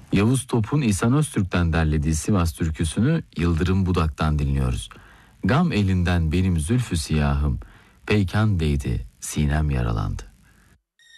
Yavuz Top'un İhsan Öztürk'ten derlediği Sivas türküsünü Yıldırım Budak'tan dinliyoruz. Gam elinden benim zülfü siyahım, peykan değdi, sinem yaralandı.